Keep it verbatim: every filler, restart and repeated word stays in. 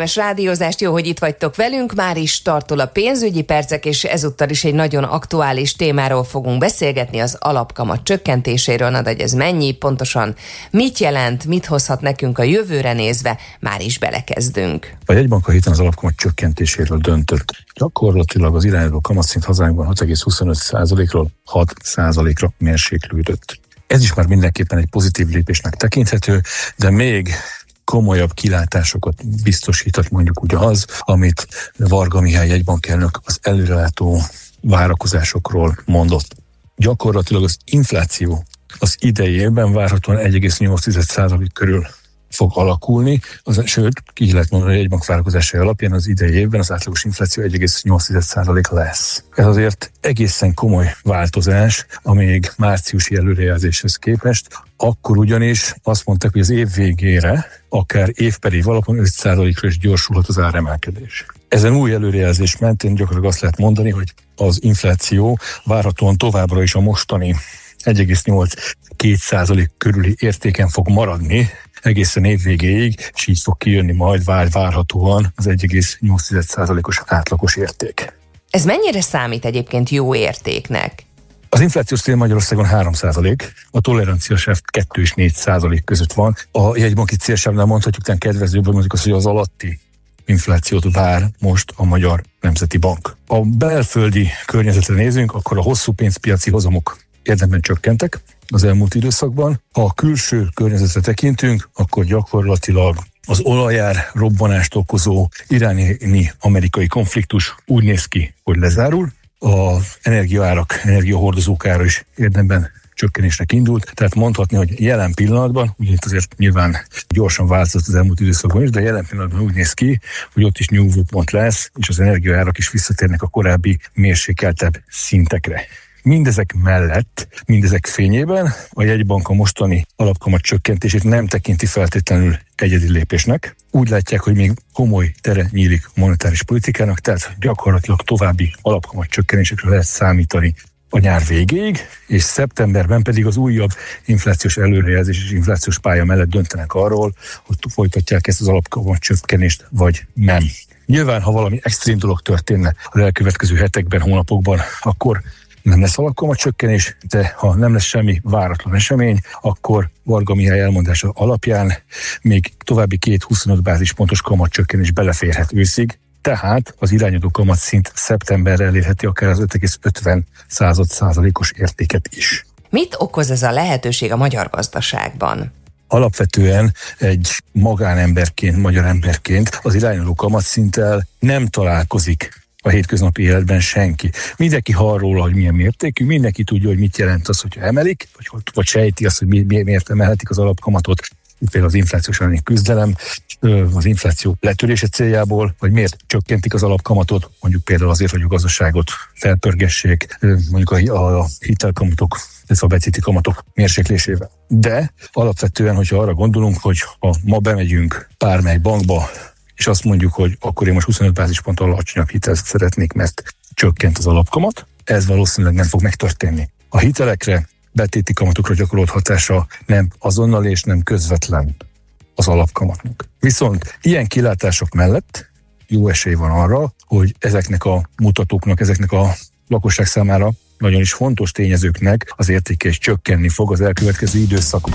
kellemes rádiózást, jó, hogy itt vagytok velünk. Már is tartol a pénzügyi percek, és ezúttal is egy nagyon aktuális témáról fogunk beszélgetni, az alapkamat csökkentéséről. Na, de ez mennyi, pontosan mit jelent, mit hozhat nekünk a jövőre nézve, már is belekezdünk. A jegybank a héten az alapkamat csökkentéséről döntött. Gyakorlatilag az irányadó kamatszint hazánkban hat egész huszonöt százalékról hat százalékra mérséklődött. Ez is már mindenképpen egy pozitív lépésnek tekinthető, de még komolyabb kilátásokat biztosított mondjuk ugye az, amit Varga Mihály jegybankelnök az előrelátó várakozásokról mondott. Gyakorlatilag az infláció az idei évben várhatóan egy egész nyolc százalék körül fog alakulni, az, sőt, ki lehet mondani, hogy a jegybank várakozásai alapján az idei évben az átlagos infláció egy egész nyolc százalék lesz. Ez azért egészen komoly változás a még márciusi előrejelzéshez képest. Akkor ugyanis azt mondták, hogy az év végére, akár évperi alapon öt százalékra is gyorsulhat az áremelkedés. Ezen új előrejelzés mentén gyakorlatilag azt lehet mondani, hogy az infláció várhatóan továbbra is a mostani egy egész nyolc százalék körüli értéken fog maradni egészen év végéig, és így fog kijönni majd vár, várhatóan az egy egész nyolc százalékos átlagos érték. Ez mennyire számít egyébként jó értéknek? Az inflációs cél Magyarországon három százalék, a toleranciasáv kettő és négy százalék között van. A jegybanki célsávnál mondhatjuk, tehát kedvezőbben mondjuk azt, hogy az alatti inflációt vár most a Magyar Nemzeti Bank. A belföldi környezetre nézünk, akkor a hosszú pénzpiaci hozamok érdemben csökkentek az elmúlt időszakban. Ha a külső környezetre tekintünk, akkor gyakorlatilag az olajár robbanást okozó iráni amerikai konfliktus úgy néz ki, hogy lezárul. Az energiaárak, energiahordozók ára is érdemben csökkenésnek indult, tehát mondhatni, hogy jelen pillanatban, ugye itt azért nyilván gyorsan változott az elmúlt időszakban is, de jelen pillanatban úgy néz ki, hogy ott is nyugvópont lesz, és az energiaárak is visszatérnek a korábbi mérsékeltebb szintekre. Mindezek mellett, mindezek fényében a jegybank a mostani alapkamat csökkentését nem tekinti feltétlenül egyedi lépésnek. Úgy látják, hogy még komoly tere nyílik a monetáris politikának, tehát gyakorlatilag további alapkamat csökkenésekre lehet számítani a nyár végéig, és szeptemberben pedig az újabb inflációs előrejelzés és inflációs pálya mellett döntenek arról, hogy folytatják ezt az alapkamat csökkenést, vagy nem. Nyilván, ha valami extrém dolog történne az elkövetkező hetekben, hónapokban, akkor nem lesz alapkamat csökkenés, de ha nem lesz semmi váratlan esemény, akkor Varga Mihály elmondása alapján még további két huszonöt bázispontos kamatcsökkenés beleférhet őszig, tehát az irányadó kamatszint szeptemberre elérheti akár az öt egész ötven százalékos értéket is. Mit okoz ez a lehetőség a magyar gazdaságban? Alapvetően egy magánemberként, magyar emberként az irányadó kamatszinttel nem találkozik a hétköznapi életben senki. Mindenki hall róla, hogy milyen mértékű, mindenki tudja, hogy mit jelent az, hogyha emelik, vagy, vagy sejti azt, hogy mi, miért emelhetik az alapkamatot, például az inflációs elleni küzdelem, az infláció letörése céljából, vagy miért csökkentik az alapkamatot, mondjuk például azért, hogy a gazdaságot felpörgessék, mondjuk a, a hitelkamatok, ez a betéti kamatok mérséklésével. De alapvetően, hogyha arra gondolunk, hogy ha ma bemegyünk bármely bankba, és azt mondjuk, hogy akkor én most huszonöt bázisponttal alacsonyabb hitelt szeretnék, mert csökkent az alapkamat, ez valószínűleg nem fog megtörténni. A hitelekre, betéti kamatokra gyakorolt hatása nem azonnal és nem közvetlen az alapkamatnak. Viszont ilyen kilátások mellett jó esély van arra, hogy ezeknek a mutatóknak, ezeknek a lakosság számára nagyon is fontos tényezőknek az értéke is csökkenni fog az elkövetkező időszakban.